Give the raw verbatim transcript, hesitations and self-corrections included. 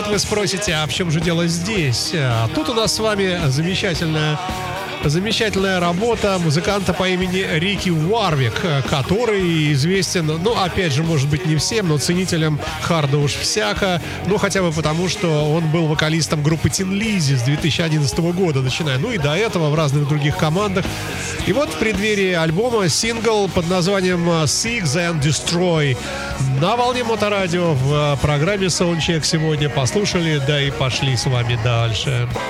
вы спросите, а в чем же дело здесь? А тут у нас с вами замечательная Замечательная работа музыканта по имени Рики Уарвик, который известен, ну, опять же, может быть, не всем, но ценителям харда уж всяко. Ну, хотя бы потому, что он был вокалистом группы Tin Lizzy с две тысячи одиннадцатого года, начиная. Ну, и до этого в разных других командах. И вот в преддверии альбома сингл под названием Seek and Destroy на волне Моторадио в программе Soundcheck сегодня послушали, да и пошли с вами дальше.